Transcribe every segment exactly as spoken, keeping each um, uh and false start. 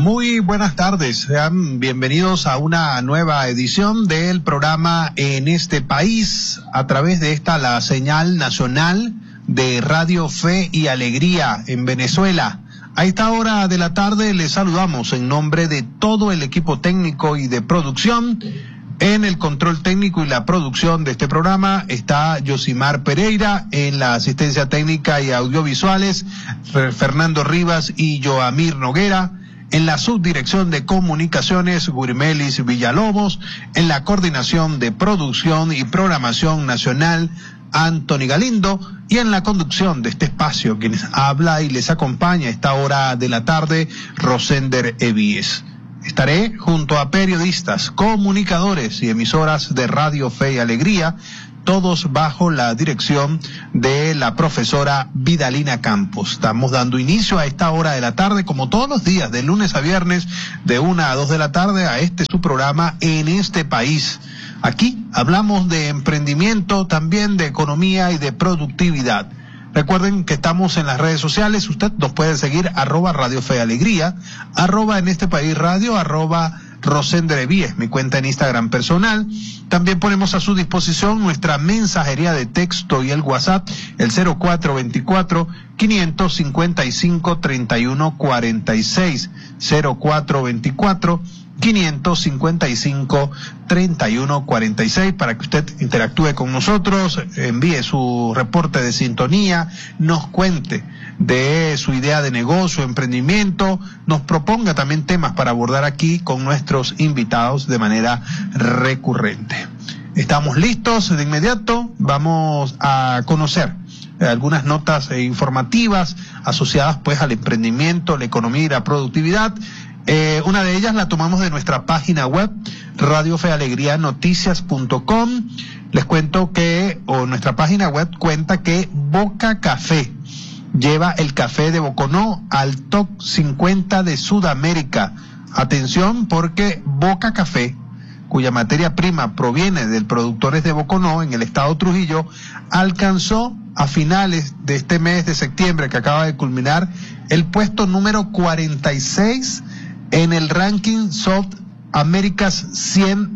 Muy buenas tardes, sean bienvenidos a una nueva edición del programa En este País, a través de esta, la señal nacional de Radio Fe y Alegría en Venezuela. A esta hora de la tarde les saludamos en nombre de todo el equipo técnico y de producción. En el control técnico y la producción de este programa está Yosimar Pereira, en la asistencia técnica y audiovisuales Fernando Rivas y Joamir Noguera, en la subdirección de comunicaciones Gurimelis Villalobos, en la coordinación de producción y programación nacional Anthony Galindo, y en la conducción de este espacio quienes habla y les acompaña a esta hora de la tarde, Rosender Evíes. Estaré junto a periodistas, comunicadores y emisoras de Radio Fe y Alegría, todos bajo la dirección de la profesora Vidalina Campos. Estamos dando inicio a esta hora de la tarde, como todos los días, de lunes a viernes, de una a dos de la tarde, a este su programa En este País. Aquí hablamos de emprendimiento, también de economía y de productividad. Recuerden que estamos en las redes sociales. Usted nos puede seguir arroba Radio Fe y Alegría, arroba En este País Radio, arroba Rosender Evíes, mi cuenta en Instagram personal. También ponemos a su disposición nuestra mensajería de texto y el WhatsApp, el cero cuatro veinticuatro, quinientos cincuenta y cinco, treinta y uno cuarenta y seis, cero cuatro veinticuatro, quinientos cincuenta y cinco, treinta y uno cuarenta y seis, para que usted interactúe con nosotros, envíe su reporte de sintonía, nos cuente de su idea de negocio, emprendimiento, nos proponga también temas para abordar aquí con nuestros invitados de manera recurrente. Estamos listos de inmediato, vamos a conocer algunas notas informativas asociadas pues al emprendimiento, la economía y la productividad. Eh, una de ellas la tomamos de nuestra página web, radio fe alegría noticias punto com. Les cuento que, o nuestra página web cuenta que Boca Café lleva el café de Boconó al top cincuenta de Sudamérica. Atención, porque Boca Café, cuya materia prima proviene del productores de Boconó en el estado Trujillo, alcanzó a finales de este mes de septiembre que acaba de culminar el puesto número cuarenta y seis en el ranking South America's cien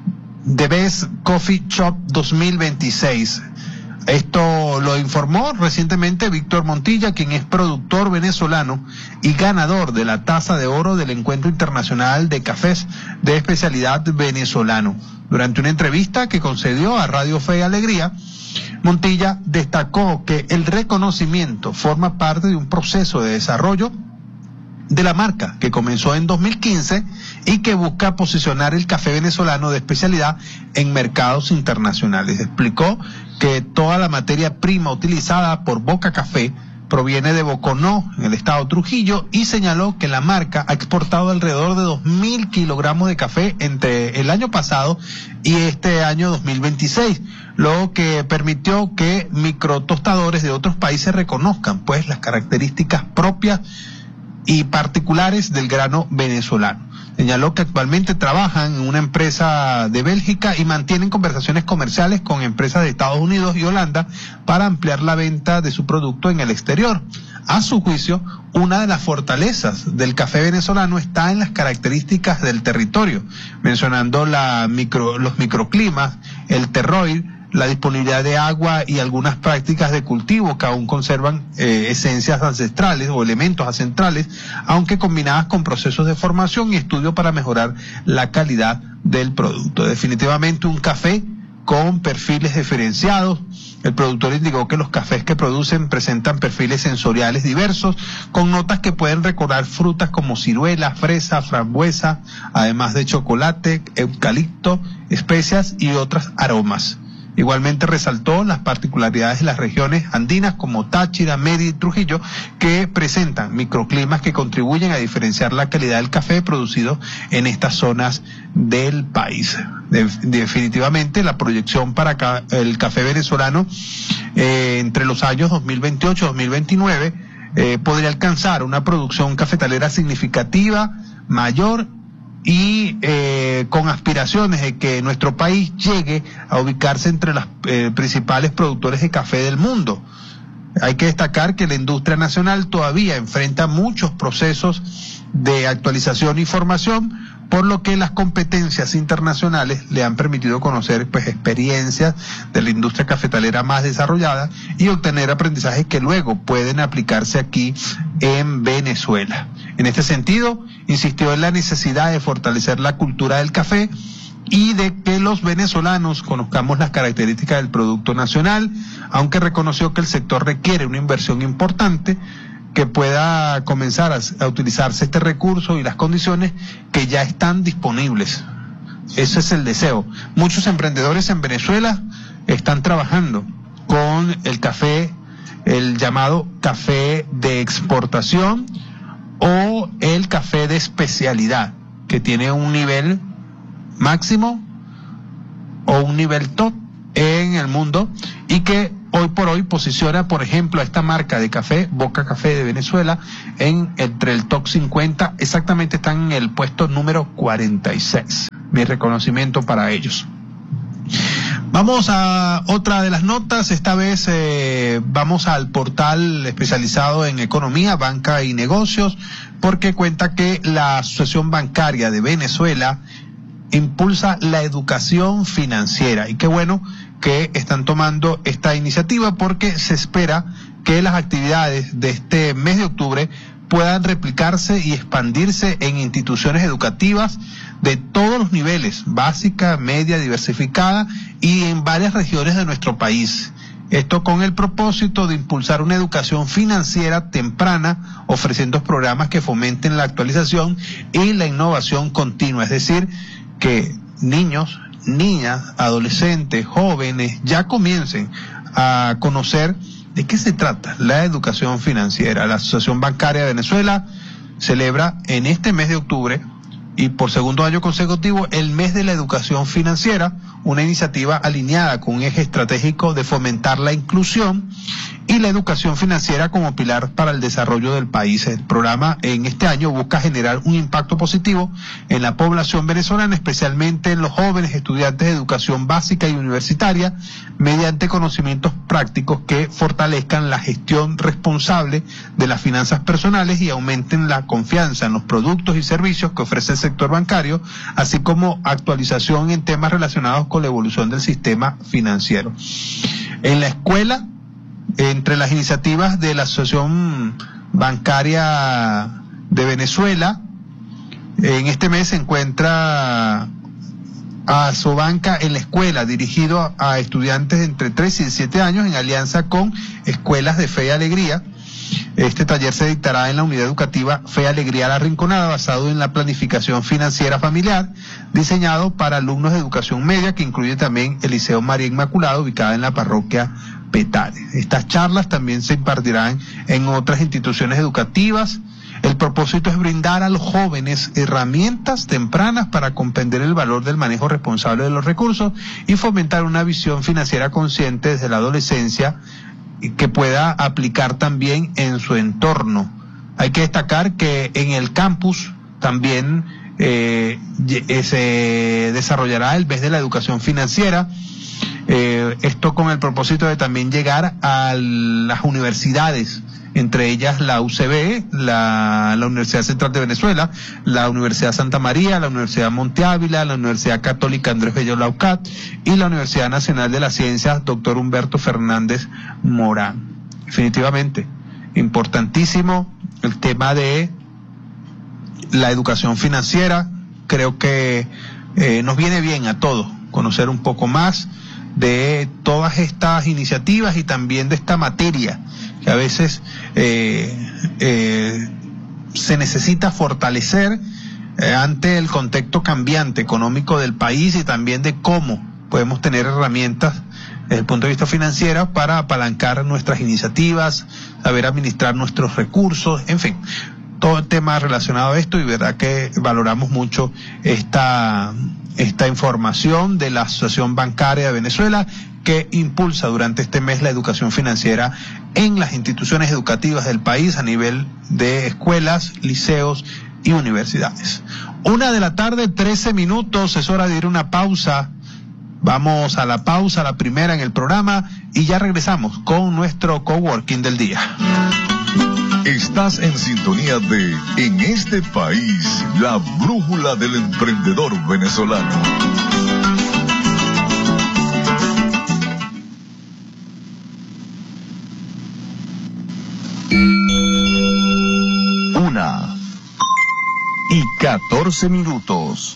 The Best Coffee Shop dos mil veintiséis. Esto lo informó recientemente Víctor Montilla, quien es productor venezolano y ganador de la Taza de Oro del Encuentro Internacional de Cafés de Especialidad Venezolano. Durante una entrevista que concedió a Radio Fe y Alegría, Montilla destacó que el reconocimiento forma parte de un proceso de desarrollo de la marca que comenzó en dos mil quince y que busca posicionar el café venezolano de especialidad en mercados internacionales. Explicó que toda la materia prima utilizada por Boca Café proviene de Boconó, en el estado Trujillo, y señaló que la marca ha exportado alrededor de dos mil kilogramos de café entre el año pasado y este año dos mil veintiséis, lo que permitió que microtostadores de otros países reconozcan pues las características propias y particulares del grano venezolano. Señaló que actualmente trabajan en una empresa de Bélgica y mantienen conversaciones comerciales con empresas de Estados Unidos y Holanda para ampliar la venta de su producto en el exterior. A su juicio, una de las fortalezas del café venezolano está en las características del territorio, mencionando la micro, los microclimas, el terroir, la disponibilidad de agua y algunas prácticas de cultivo que aún conservan eh, esencias ancestrales o elementos ancestrales, aunque combinadas con procesos de formación y estudio para mejorar la calidad del producto. Definitivamente un café con perfiles diferenciados. El productor indicó que los cafés que producen presentan perfiles sensoriales diversos, con notas que pueden recordar frutas como ciruela, fresa, frambuesa, además de chocolate, eucalipto, especias y otros aromas. Igualmente resaltó las particularidades de las regiones andinas como Táchira, Mérida y Trujillo, que presentan microclimas que contribuyen a diferenciar la calidad del café producido en estas zonas del país. De, definitivamente la proyección para ca, el café venezolano eh, entre los años dos mil veintiocho y dos mil veintinueve eh, podría alcanzar una producción cafetalera significativa, mayor, y eh, con aspiraciones de que nuestro país llegue a ubicarse entre los eh, principales productores de café del mundo. Hay que destacar que la industria nacional todavía enfrenta muchos procesos de actualización y formación, por lo que las competencias internacionales le han permitido conocer pues experiencias de la industria cafetalera más desarrollada y obtener aprendizajes que luego pueden aplicarse aquí en Venezuela. En este sentido, insistió en la necesidad de fortalecer la cultura del café y de que los venezolanos conozcamos las características del producto nacional, aunque reconoció que el sector requiere una inversión importante que pueda comenzar a, a utilizarse este recurso y las condiciones que ya están disponibles. Ese es el deseo. Muchos emprendedores en Venezuela están trabajando con el café, el llamado café de exportación o el café de especialidad, que tiene un nivel máximo o un nivel top en el mundo y que hoy por hoy posiciona, por ejemplo, a esta marca de café, Boca Café de Venezuela, en entre el top cincuenta, exactamente están en el puesto número cuarenta y seis. Mi reconocimiento para ellos. Vamos a otra de las notas, esta vez eh, vamos al portal especializado en economía, banca y negocios, porque cuenta que la Asociación Bancaria de Venezuela impulsa la educación financiera, y qué bueno que están tomando esta iniciativa porque se espera que las actividades de este mes de octubre puedan replicarse y expandirse en instituciones educativas de todos los niveles, básica, media, diversificada y en varias regiones de nuestro país. Esto con el propósito de impulsar una educación financiera temprana, ofreciendo programas que fomenten la actualización y la innovación continua, es decir, que niños, niñas, adolescentes, jóvenes ya comiencen a conocer de qué se trata la educación financiera. La Asociación Bancaria de Venezuela celebra en este mes de octubre y por segundo año consecutivo el mes de la educación financiera, una iniciativa alineada con un eje estratégico de fomentar la inclusión y la educación financiera como pilar para el desarrollo del país. El programa en este año busca generar un impacto positivo en la población venezolana, especialmente en los jóvenes estudiantes de educación básica y universitaria, mediante conocimientos prácticos que fortalezcan la gestión responsable de las finanzas personales y aumenten la confianza en los productos y servicios que ofrece el sector bancario, así como actualización en temas relacionados con la evolución del sistema financiero. En la escuela, entre las iniciativas de la Asociación Bancaria de Venezuela, en este mes se encuentra Asobanca en la escuela, dirigido a estudiantes entre tres y diecisiete años en alianza con Escuelas de Fe y Alegría. Este taller se dictará en la unidad educativa Fe y Alegría La Rinconada, basado en la planificación financiera familiar, diseñado para alumnos de educación media, que incluye también el Liceo María Inmaculada, ubicada en la parroquia Petare. Estas charlas también se impartirán en otras instituciones educativas. El propósito es brindar a los jóvenes herramientas tempranas para comprender el valor del manejo responsable de los recursos y fomentar una visión financiera consciente desde la adolescencia que pueda aplicar también en su entorno. Hay que destacar que en el campus también eh, se desarrollará el mes de la educación financiera. Eh, esto con el propósito de también llegar a las universidades, entre ellas la U C B, la, la Universidad Central de Venezuela, la Universidad Santa María, la Universidad Monte Ávila, la Universidad Católica Andrés Bello Laucat y la Universidad Nacional de las Ciencias doctor Humberto Fernández Morán. Definitivamente, importantísimo el tema de la educación financiera. Creo que eh, nos viene bien a todos conocer un poco más de todas estas iniciativas y también de esta materia que a veces eh, eh, se necesita fortalecer eh, ante el contexto cambiante económico del país y también de cómo podemos tener herramientas desde el punto de vista financiero para apalancar nuestras iniciativas, saber administrar nuestros recursos, en fin, todo el tema relacionado a esto, y verdad que valoramos mucho esta esta información de la Asociación Bancaria de Venezuela, que impulsa durante este mes la educación financiera en las instituciones educativas del país a nivel de escuelas, liceos y universidades. Una de la tarde, trece minutos, es hora de ir a una pausa. Vamos a la pausa, la primera en el programa, y ya regresamos con nuestro coworking del día. Estás en sintonía de En este país, la brújula del emprendedor venezolano. Una y catorce minutos.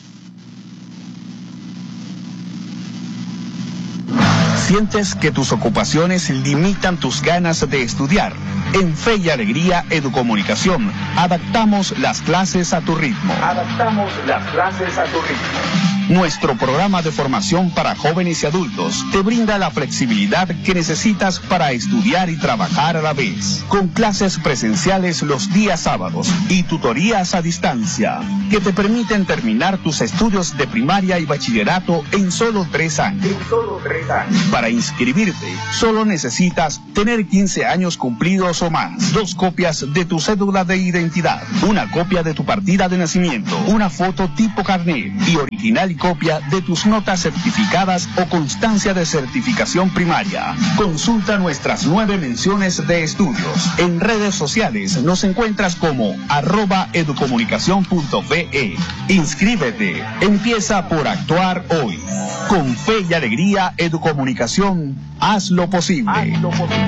¿Sientes que tus ocupaciones limitan tus ganas de estudiar? En Fe y Alegría Educomunicación, adaptamos las clases a tu ritmo. Adaptamos las clases a tu ritmo. Nuestro programa de formación para jóvenes y adultos te brinda la flexibilidad que necesitas para estudiar y trabajar a la vez, con clases presenciales los días sábados y tutorías a distancia, que te permiten terminar tus estudios de primaria y bachillerato en solo tres años. En solo tres años. Para inscribirte, solo necesitas tener quince años cumplidos o más, dos copias de tu cédula de identidad, una copia de tu partida de nacimiento, una foto tipo carnet y original y copia de tus notas certificadas o constancia de certificación primaria. Consulta nuestras nueve menciones de estudios. En redes sociales nos encuentras como arroba educomunicación punto ve. Inscríbete. Empieza por actuar hoy. Con Fe y Alegría Educomunicación, haz lo posible. Haz lo posible.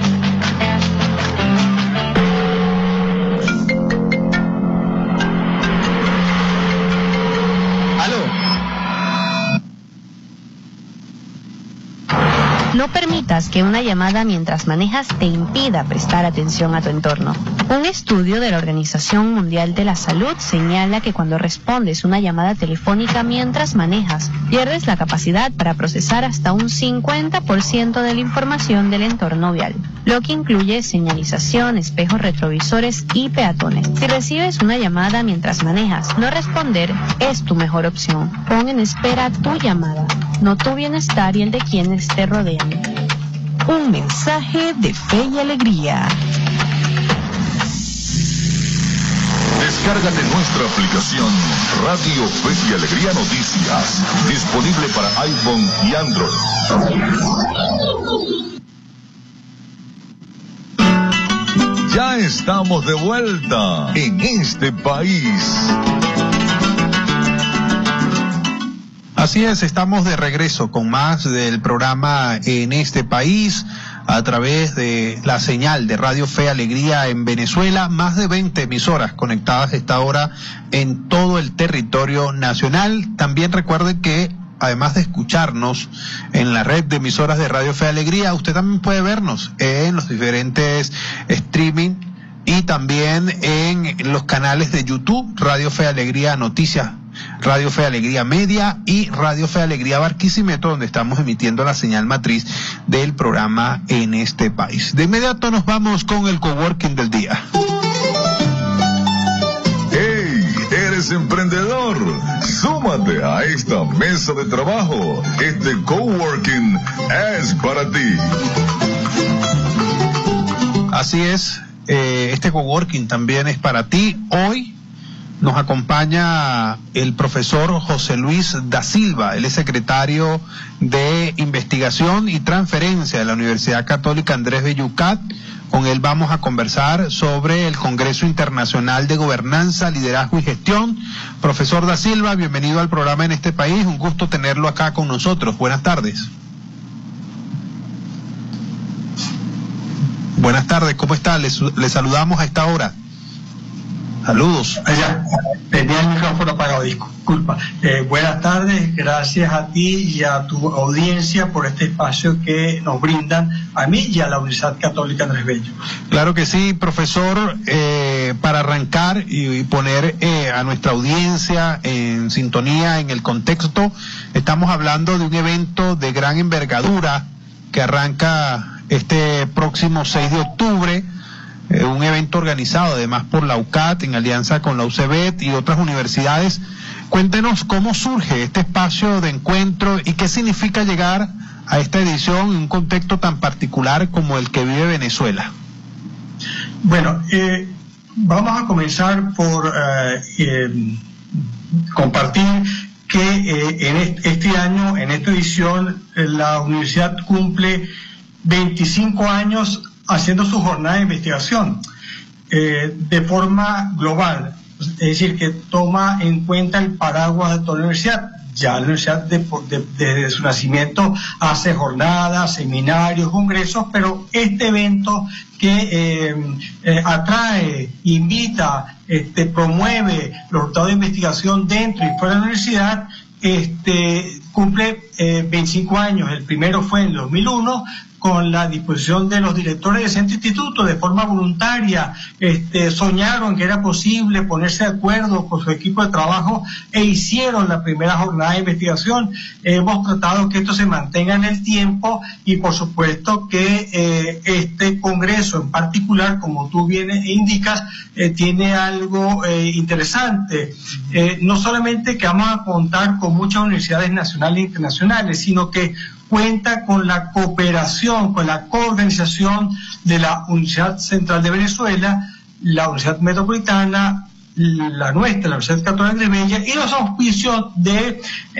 No permitas que una llamada mientras manejas te impida prestar atención a tu entorno. Un estudio de la Organización Mundial de la Salud señala que cuando respondes una llamada telefónica mientras manejas, pierdes la capacidad para procesar hasta un cincuenta por ciento de la información del entorno vial, lo que incluye señalización, espejos retrovisores y peatones. Si recibes una llamada mientras manejas, no responder es tu mejor opción. Pon en espera tu llamada, no tu bienestar y el de quienes te rodean. Un mensaje de Fe y Alegría. Descárgate nuestra aplicación Radio Fe y Alegría Noticias, disponible para iPhone y Android. Ya estamos de vuelta en este país. Así es, estamos de regreso con más del programa En este país a través de la señal de Radio Fe y Alegría en Venezuela, más de veinte emisoras conectadas a esta hora en todo el territorio nacional. También recuerden que además de escucharnos en la red de emisoras de Radio Fe y Alegría, usted también puede vernos en los diferentes streaming y también en los canales de YouTube, Radio Fe y Alegría Noticias, Radio Fe y Alegría Media y Radio Fe y Alegría Barquisimeto, donde estamos emitiendo la señal matriz del programa En este país. De inmediato nos vamos con el coworking del día. ¡Hey! ¿Eres emprendedor? Súmate a esta mesa de trabajo. Este coworking es para ti. Así es, eh, este coworking también es para ti. Hoy nos acompaña el profesor José Luis da Silva, él es secretario de Investigación y Transferencia de la Universidad Católica Andrés Bello-Ucat. Con él vamos a conversar sobre el Congreso Internacional de Gobernanza, Liderazgo y Gestión. Profesor da Silva, bienvenido al programa En este país, un gusto tenerlo acá con nosotros. Buenas tardes. Buenas tardes, ¿cómo está? Le, le saludamos a esta hora. Saludos. Ya, tenía el micrófono apagado, disculpa. Eh, buenas tardes, gracias a ti y a tu audiencia por este espacio que nos brindan a mí y a la Universidad Católica Andrés Bello. Claro que sí, profesor. Eh, para arrancar y, y poner eh, a nuestra audiencia en sintonía, en el contexto, estamos hablando de un evento de gran envergadura que arranca este próximo seis de octubre. Eh, un evento organizado además por la UCAT en alianza con la U C B E T y otras universidades. Cuéntenos cómo surge este espacio de encuentro y qué significa llegar a esta edición en un contexto tan particular como el que vive Venezuela. Bueno, eh, vamos a comenzar por eh, eh, compartir que eh, en este, este año, en esta edición, eh, la universidad cumple veinticinco años haciendo su jornada de investigación eh, de forma global, es decir, que toma en cuenta el paraguas de toda la universidad. Ya la universidad de, de, desde su nacimiento hace jornadas, seminarios, congresos, pero este evento que eh, eh, atrae, invita, este, promueve los resultados de investigación dentro y fuera de la universidad, este, cumple eh, veinticinco años. El primero fue en el dos mil uno, con la disposición de los directores de ese instituto, de forma voluntaria, este, soñaron que era posible ponerse de acuerdo con su equipo de trabajo e hicieron la primera jornada de investigación. Hemos tratado que esto se mantenga en el tiempo y por supuesto que eh, este congreso en particular, como tú bien indicas, eh, tiene algo eh, interesante. Eh, no solamente que vamos a contar con muchas universidades nacionales e internacionales, sino que cuenta con la cooperación, con la coorganización de la Universidad Central de Venezuela, la Universidad Metropolitana, la nuestra, la Universidad Católica de Bella, y los auspicios de